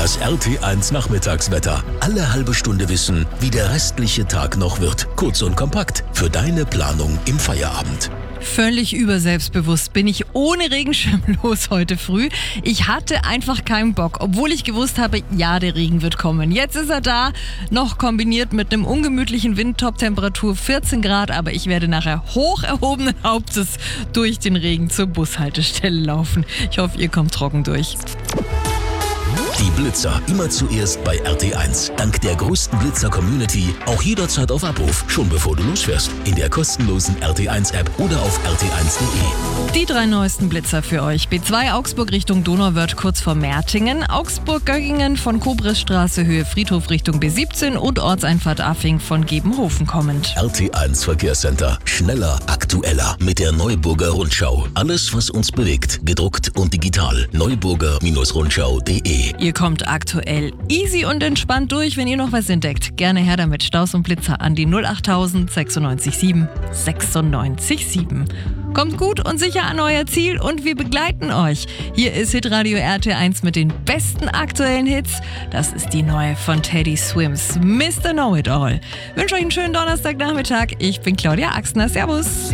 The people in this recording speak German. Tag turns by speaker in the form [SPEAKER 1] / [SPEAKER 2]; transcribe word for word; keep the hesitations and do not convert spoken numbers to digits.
[SPEAKER 1] Das R T eins Nachmittagswetter. Alle halbe Stunde wissen, wie der restliche Tag noch wird. Kurz und kompakt für deine Planung im Feierabend.
[SPEAKER 2] Völlig überselbstbewusst bin ich ohne Regenschirm los heute früh. Ich hatte einfach keinen Bock, obwohl ich gewusst habe, ja, der Regen wird kommen. Jetzt ist er da, noch kombiniert mit einem ungemütlichen Wind, Top-Temperatur vierzehn Grad, aber ich werde nachher hoch erhobenen Hauptes durch den Regen zur Bushaltestelle laufen. Ich hoffe, ihr kommt trocken durch.
[SPEAKER 1] Die Blitzer immer zuerst bei R T eins. Dank der größten Blitzer-Community auch jederzeit auf Abruf, schon bevor du losfährst. In der kostenlosen R T eins App oder auf r t eins punkt de.
[SPEAKER 2] Die drei neuesten Blitzer für euch. B zwei Augsburg Richtung Donauwörth kurz vor Mertingen, Augsburg-Göggingen von Kobrisstraße Höhe Friedhof Richtung B siebzehn und Ortseinfahrt Affing von Gebenhofen kommend.
[SPEAKER 1] R T eins Verkehrscenter. Schneller, aktueller mit der Neuburger Rundschau. Alles, was uns bewegt, gedruckt und digital. neuburger Rundschau punkt de.
[SPEAKER 2] Ihr kommt aktuell easy und entspannt durch, wenn ihr noch was entdeckt. Gerne her damit. Staus und Blitzer an die null achttausend sechsundneunzig sieben sechsundneunzig sieben. Kommt gut und sicher an euer Ziel und wir begleiten euch. Hier ist Hitradio R T eins mit den besten aktuellen Hits. Das ist die neue von Teddy Swims, Mister Know-It-All. Wünsche euch einen schönen Donnerstagnachmittag. Ich bin Claudia Axner. Servus.